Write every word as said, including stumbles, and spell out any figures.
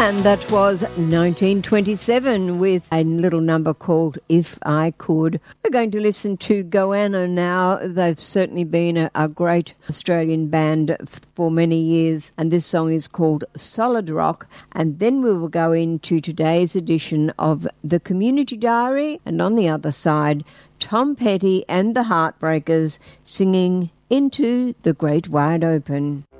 And that was nineteen twenty-seven with a little number called If I Could. We're going to listen to Goanna now. They've certainly been a, a great Australian band for many years, and this song is called Solid Rock. And then we will go into today's edition of The Community Diary, and on the other side, Tom Petty and the Heartbreakers singing Into the Great Wide Open.